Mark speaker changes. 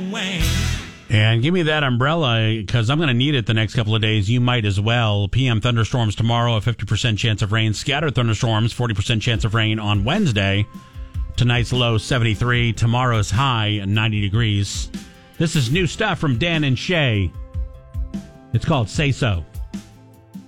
Speaker 1: And give me that umbrella because I'm going to need it the next couple of days. You might as well. PM thunderstorms tomorrow, a 50% chance of rain. Scattered thunderstorms, 40% chance of rain on Wednesday. Tonight's low, 73. Tomorrow's high, 90 degrees. This is new stuff from Dan and Shay. It's called Say So.